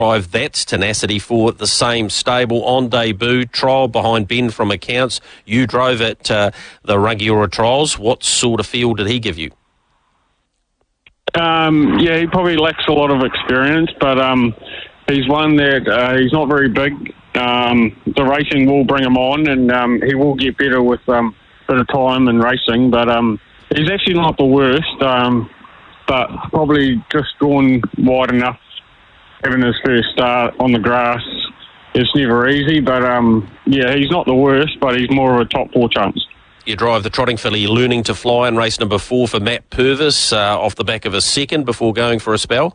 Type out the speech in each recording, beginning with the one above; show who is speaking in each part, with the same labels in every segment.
Speaker 1: drive. That's Tenacity for the same stable on debut. Trial behind Ben from Accounts. You drove at the Rangiora Trials. What sort of feel did he give you?
Speaker 2: Yeah, he probably lacks a lot of experience, but he's one that he's not very big. The racing will bring him on, and he will get better with a bit of time and racing, but he's actually not the worst, but probably just drawn wide enough. Having his first start on the grass, it's never easy, but yeah, he's not the worst, but he's more of a top 4 chance.
Speaker 1: You drive the trotting filly Learning to Fly in race number 4 for Matt Purvis off the back of a second before going for a spell.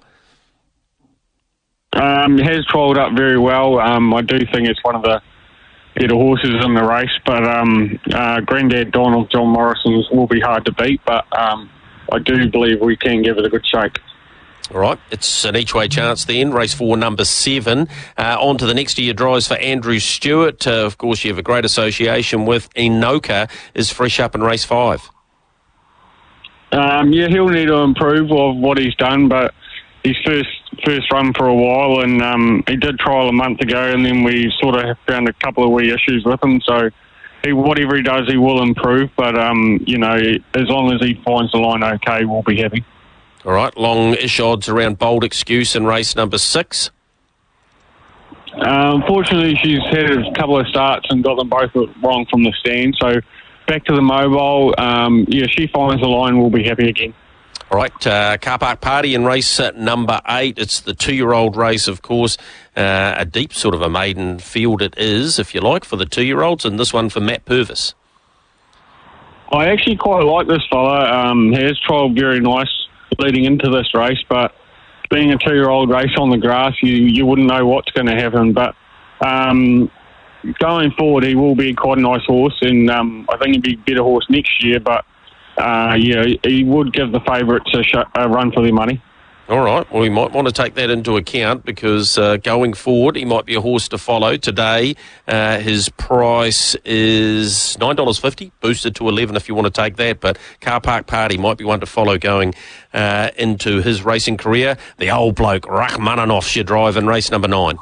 Speaker 2: He has trialled up very well. I do think it's one of the better horses in the race, but Grandad Donald John Morrison's will be hard to beat, but I do believe we can give it a good shake.
Speaker 1: All right, it's an each-way chance then. Race 4, number 7. On to the next of your drives for Andrew Stewart. Of course, you have a great association with Enoka. Is fresh up in race 5.
Speaker 2: Yeah, he'll need to improve of what he's done, but his first run for a while, and he did trial a month ago, and then we sort of found a couple of wee issues with him. So whatever he does, he will improve. But you know, as long as he finds the line okay, we'll be happy.
Speaker 1: All right, long-ish odds around Bold Excuse in race number 6.
Speaker 2: Unfortunately, she's had a couple of starts and got them both wrong from the stand. So back to the mobile. Yeah, she finds the line, we'll be happy again.
Speaker 1: All right, Car Park Party in race number 8. It's the 2-year-old race, of course. A deep sort of a maiden field it is, if you like, for the 2-year-olds, and this one for Matt Purvis.
Speaker 2: I actually quite like this fella. He has trialled very nice leading into this race, but being a 2-year-old race on the grass, you wouldn't know what's going to happen. But going forward, he will be quite a nice horse, and I think he'll be a better horse next year. But yeah, he would give the favourites a run for their money.
Speaker 1: All right, well, we might want to take that into account because going forward, he might be a horse to follow. Today, his price is $9.50, boosted to 11 if you want to take that, but Car Park Party might be one to follow going into his racing career. The old bloke, Rachmaninoff, should drive in race number 9.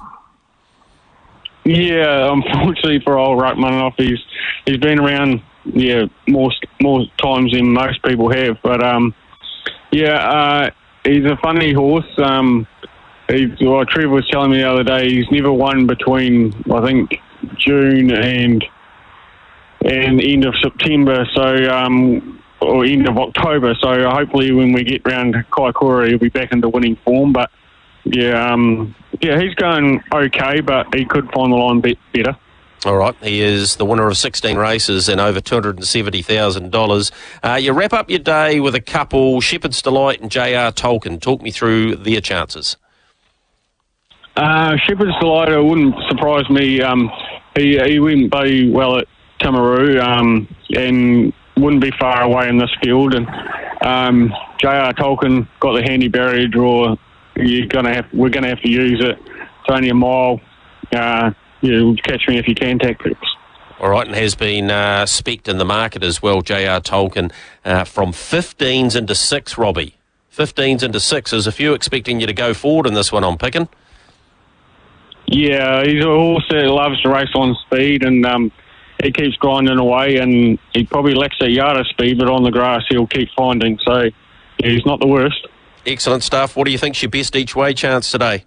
Speaker 2: Yeah, unfortunately for old Rachmaninoff, he's been around more times than most people have, but he's a funny horse. Trevor was telling me the other day he's never won between, I think, June and end of September, or end of October. So hopefully when we get round to Kaikoura, he'll be back into winning form. But yeah, he's going okay, but he could find the line better.
Speaker 1: All right, he is the winner of 16 races and over $270,000. You wrap up your day with a couple, Shepherd's Delight and J.R. Tolkien. Talk me through their chances.
Speaker 2: Shepherd's Delight, it wouldn't surprise me. He went very well at Timaru and wouldn't be far away in this field. And J.R. Tolkien got the handy barrier draw. We're going to have to use it. It's only a mile. Catch me if you can tactics.
Speaker 1: All right, and has been specced in the market as well, J.R. Tolkien, from 15s into 6, Robbie. 15s into 6. There's a few expecting you to go forward in this one, I'm picking.
Speaker 2: Yeah, he's a horse that loves to race on speed, and he keeps grinding away, and he probably lacks that yard of speed, but on the grass he'll keep finding. So yeah, he's not the worst.
Speaker 1: Excellent stuff. What do you think's your best each way chance today?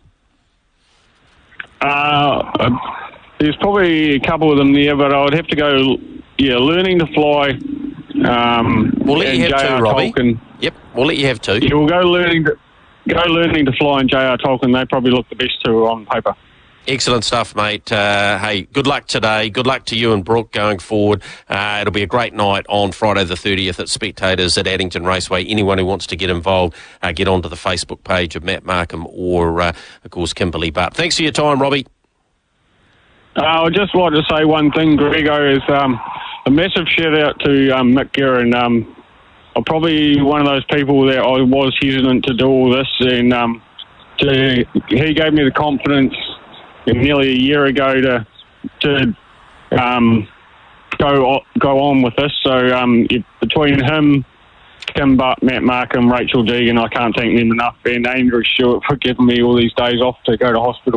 Speaker 2: There's probably a couple of them there, but I would have to go, Learning to Fly.
Speaker 1: We'll let you have two, Robbie. Tolkien. Yep, we'll let you have two.
Speaker 2: Yeah, we'll go Learning to Fly and J.R. Tolkien. They probably look the best two on paper.
Speaker 1: Excellent stuff, mate. Hey, good luck today. Good luck to you and Brooke going forward. It'll be a great night on Friday the 30th at Spectators at Addington Raceway. Anyone who wants to get involved, get onto the Facebook page of Matt Markham or, of course, Kimberly Butt. Thanks for your time, Robbie.
Speaker 2: I'd just like to say one thing, Grego, is a massive shout-out to Mick Guerin. I'm probably one of those people that I was hesitant to do all this, and he gave me the confidence nearly a year ago to go on with this. So between him, Markham, but Matt Markham, Rachel Deegan, I can't thank them enough, and Andrew Stewart for giving me all these days off to go to hospital.